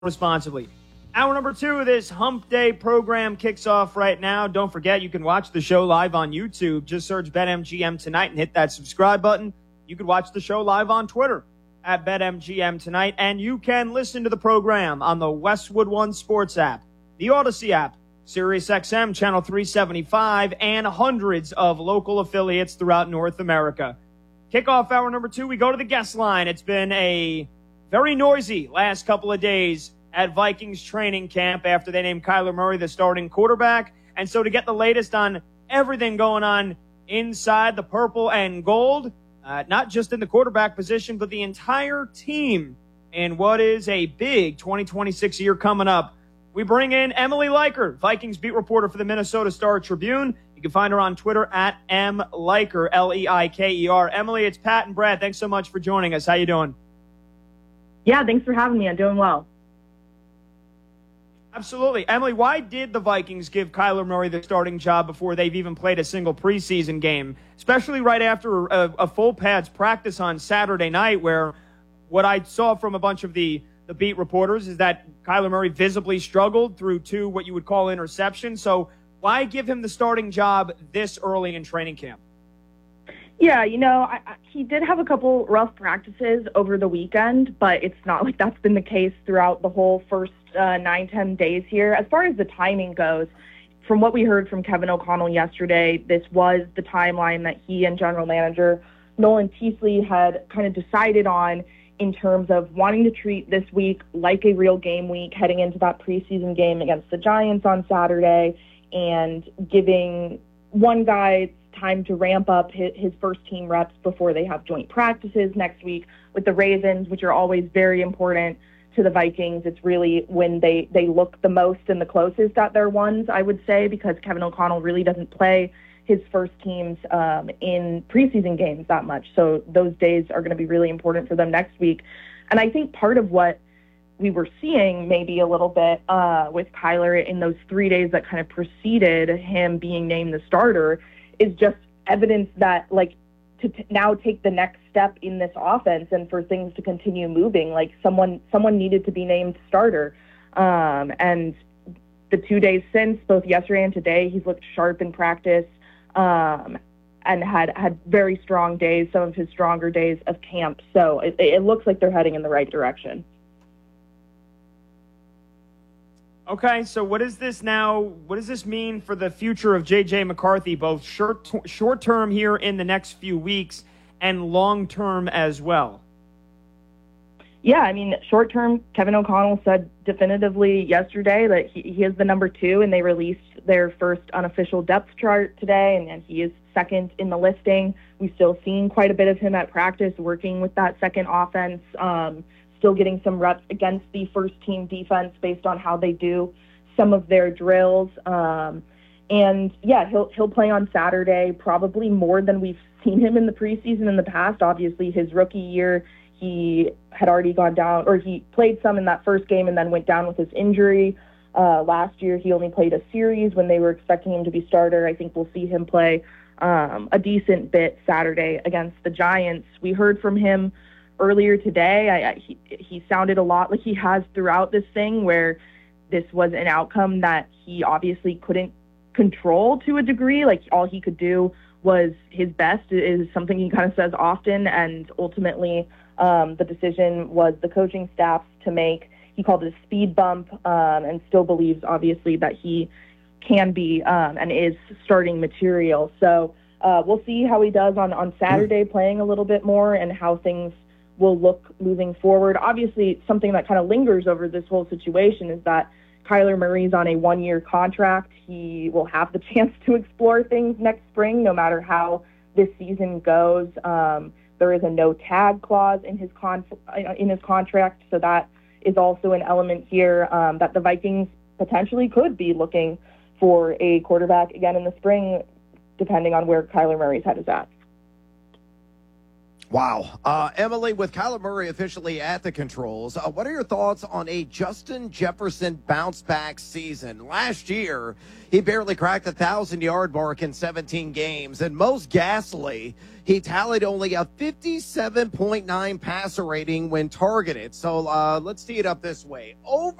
responsibly. Hour number 2 of this Hump Day program kicks off right now. Don't forget, you can watch the show live on YouTube. Just search BetMGM Tonight and hit that subscribe button. You can watch the show live on Twitter at BetMGM Tonight, and you can listen to the program on the Westwood One Sports app, the Odyssey app, SiriusXM Channel 375, and hundreds of local affiliates throughout North America. Kickoff hour number 2, we go to the guest line. It's been a very noisy last couple of days at Vikings training camp after they named Kyler Murray the starting quarterback. And so to get the latest on everything going on inside the purple and gold, not just in the quarterback position, but the entire team in what is a big 2026 year coming up, we bring in Emily Leiker, Vikings beat reporter for the Minnesota Star-Tribune. You can find her on Twitter at mleiker, L-E-I-K-E-R. Emily, it's Pat and Brad. Thanks so much for joining us. How you doing? Yeah, thanks for having me. I'm doing well. Absolutely. Emily, why did the Vikings give Kyler Murray the starting job before they've even played a single preseason game, especially right after a full pads practice on Saturday night, where what I saw from a bunch of the beat reporters is that Kyler Murray visibly struggled through 2 what you would call interceptions. So why give him the starting job this early in training camp? Yeah, he did have a couple rough practices over the weekend, but it's not like that's been the case throughout the whole first 9-10 days here. As far as the timing goes, from what we heard from Kevin O'Connell yesterday, this was the timeline that he and general manager Nolan Teasley had kind of decided on in terms of wanting to treat this week like a real game week heading into that preseason game against the Giants on Saturday, and giving one guy time to ramp up his first team reps before they have joint practices next week with the Ravens, which are always very important to the Vikings. It's really when they look the most and the closest at their ones, I would say, because Kevin O'Connell really doesn't play his first teams in preseason games that much. So those days are going to be really important for them next week. And I think part of what we were seeing maybe a little bit with Kyler in those 3 days that kind of preceded him being named the starter is just evidence that, like, to now take the next step in this offense and for things to continue moving, like someone needed to be named starter. And the 2 days since, both yesterday and today, he's looked sharp in practice and had very strong days, some of his stronger days of camp. So it looks like they're heading in the right direction. Okay, so what does this mean for the future of J.J. McCarthy, both short term here in the next few weeks and long term as well? Yeah, I mean, short term, Kevin O'Connell said definitively yesterday that he is the number 2, and they released their first unofficial depth chart today, and he is second in the listing. We've still seen quite a bit of him at practice working with that second offense, still getting some reps against the first team defense based on how they do some of their drills. And yeah, he'll play on Saturday, probably more than we've seen him in the preseason in the past. Obviously, his rookie year, he had already gone down, or he played some in that first game and then went down with his injury. Last year, he only played a series when they were expecting him to be starter. I think we'll see him play a decent bit Saturday against the Giants. We heard from him earlier today. He sounded a lot like he has throughout this thing, where this was an outcome that he obviously couldn't control to a degree. Like, all he could do was his best, is something he kind of says often, and ultimately the decision was the coaching staff's to make. He called it a speed bump, and still believes, obviously, that he can be and is starting material. So we'll see how he does on Saturday, playing a little bit more, and how things will look moving forward. Obviously, something that kind of lingers over this whole situation is that Kyler Murray's on a 1-year contract. He will have the chance to explore things next spring, no matter how this season goes. There is a no-tag clause in his contract, so that is also an element here that the Vikings potentially could be looking for a quarterback again in the spring, depending on where Kyler Murray's head is at. Wow. Emily, with Kyler Murray officially at the controls, what are your thoughts on a Justin Jefferson bounce-back season? Last year, he barely cracked the 1,000-yard mark in 17 games, and most ghastly, he tallied only a 57.9 passer rating when targeted. So let's tee it up this way. Over